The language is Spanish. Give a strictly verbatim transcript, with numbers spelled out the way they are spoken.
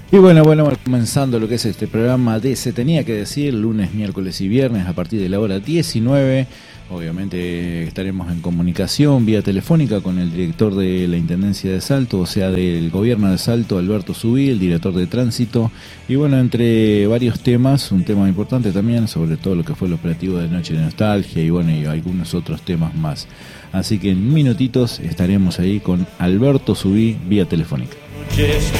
Y bueno, bueno, comenzando lo que es este programa de Se Tenía que Decir, lunes, miércoles y viernes a partir de la hora diecinueve. Obviamente estaremos en comunicación vía telefónica con el director de la Intendencia de Salto, o sea, del gobierno de Salto, Alberto Subí, el director de tránsito. Y bueno, entre varios temas, un tema importante también, sobre todo lo que fue el operativo de Noche de Nostalgia y bueno, y algunos otros temas más. Así que en minutitos estaremos ahí con Alberto Subí vía telefónica.